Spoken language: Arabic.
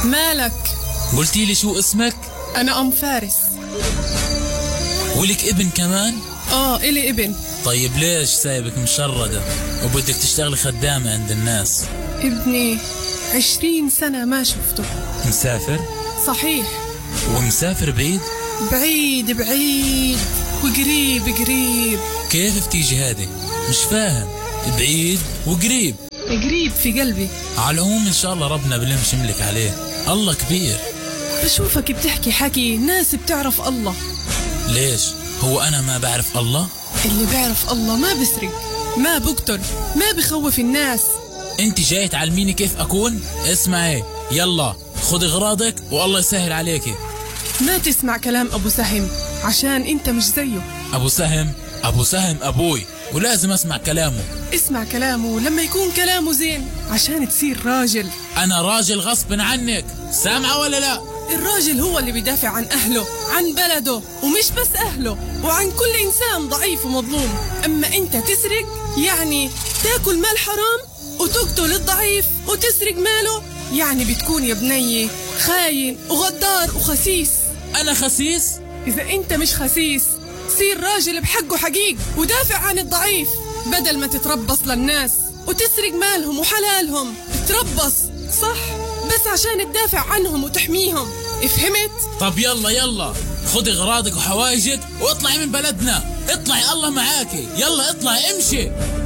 مالك؟ قلتي لي شو اسمك؟ أنا أم فارس. ولك ابن كمان؟ إلي ابن. طيب ليش سايبك مشردة وبدك تشتغلي خدامة عند الناس؟ ابني 20 سنة ما شفته. مسافر؟ صحيح. ومسافر بعيد؟ بعيد بعيد وقريب قريب. كيف بتيجي هذه؟ مش فاهم. بعيد وقريب. قريب في قلبي. على العموم إن شاء الله ربنا بلمش يملك عليه. الله كبير. بشوفك بتحكي حكي ناس بتعرف الله. ليش؟ هو أنا ما بعرف الله؟ اللي بيعرف الله ما بسرق، ما بقتل، ما بخوف الناس. انت جاي تعلميني كيف أكون؟ اسمعي، يلا خذي غراضك والله يسهل عليكي. ما تسمع كلام أبو سهم عشان انت مش زيه. أبو سهم؟ أبو سهم أبوي ولازم أسمع كلامه. اسمع كلامه لما يكون كلامه زين عشان تصير راجل. أنا راجل غصب عنك، سامعة ولا لا؟ الراجل هو اللي بيدافع عن أهله، عن بلده، ومش بس أهله، وعن كل إنسان ضعيف ومظلوم. أما أنت تسرق يعني تاكل مال حرام وتقتل الضعيف وتسرق ماله، يعني بتكون يا بني خاين وغدار وخسيس. أنا خسيس؟ إذا أنت مش خسيس صير راجل بحقه حقيق ودافع عن الضعيف، بدل ما تتربص للناس وتسرق مالهم وحلالهم. تربص صح بس عشان تدافع عنهم وتحميهم، فهمت؟ طب يلا خذي غراضك وحوايجك واطلعي من بلدنا. اطلعي الله معاكي، يلا اطلعي امشي.